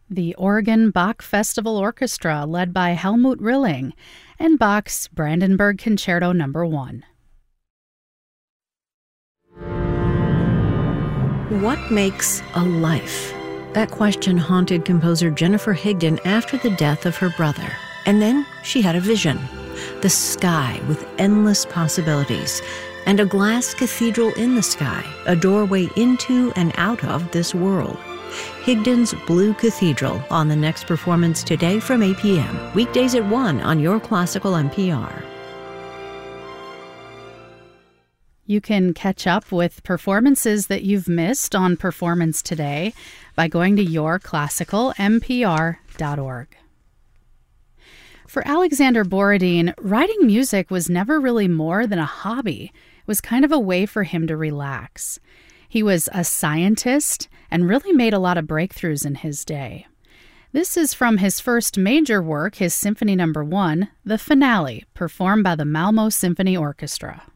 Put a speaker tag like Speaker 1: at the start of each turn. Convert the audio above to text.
Speaker 1: the Oregon Bach Festival Orchestra led by Helmut Rilling, and Bach's Brandenburg Concerto No. 1.
Speaker 2: What makes a life? That question haunted composer Jennifer Higdon after the death of her brother. And then she had a vision. The sky with endless possibilities, and a glass cathedral in the sky, a doorway into and out of this world. Higdon's Blue Cathedral on the next performance today from 8 p.m. Weekdays at 1 on Your Classical NPR.
Speaker 1: You can catch up with performances that you've missed on Performance Today by going to yourclassicalnpr.org. For Alexander Borodin, writing music was never really more than a hobby. It was kind of a way for him to relax. He was a scientist and really made a lot of breakthroughs in his day. This is from his first major work, his Symphony No. 1, the finale, performed by the Malmo Symphony Orchestra.